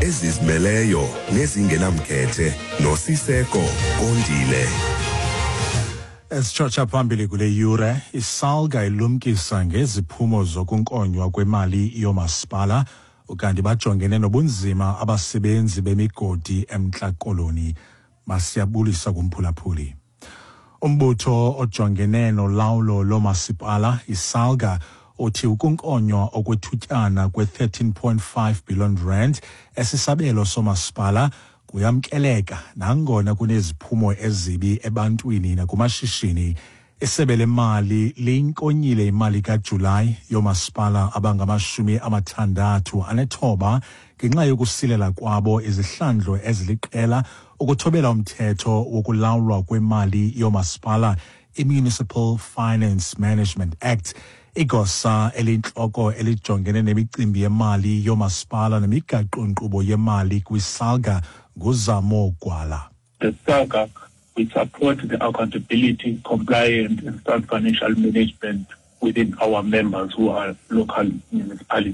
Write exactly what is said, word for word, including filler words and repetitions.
ezizimeleyo nezingenamkhethe noSiseko Kondile. Esichocha phambili kule yure, iSALGA ilumkisa ngeziphumo zokunkonywa kwemali yomasipala ukanti bajongene nobunzima abasebenzi bemigodi eMntla Koloni. Masiyabulisa kumphulaphuli. Umbutho ojongene nolawulo lomasipala iSALGA uthi ukunkonywa okwethutyana kwe-thirteen point five billion rand esisabelo somasipala kuyamkeleka nangona kuneziphumo ezibi ebantwini nakumashishini. Isebe lemali liyinkonyile imali kaJulayi yomasipala abangamashumi amathandathu anethoba ngenxa yokusilela kwabo izihlandlo eziliqela ukuthobela umthetho wokulawulwa kwemali yomasipala i-Municipal Finance Management Act. Igosa elintloko elijongene nemicimbi yemali yomasipala nemigaqo-nkqubo yemali kwiSALGA nguZamo Gwala. The SALGA we support the accountability, compliance and sound financial management within our members who are local municipalities.